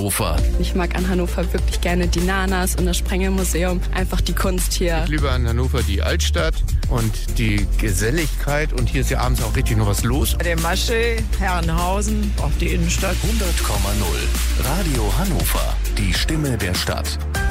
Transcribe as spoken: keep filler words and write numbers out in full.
Hannover. Ich mag an Hannover wirklich gerne die Nanas und das Sprengelmuseum. Einfach die Kunst hier. Ich liebe an Hannover die Altstadt und die Geselligkeit. Und hier ist ja abends auch richtig noch was los. Der Masche, Herrenhausen, auch die Innenstadt. hundert Komma null Radio Hannover. Die Stimme der Stadt.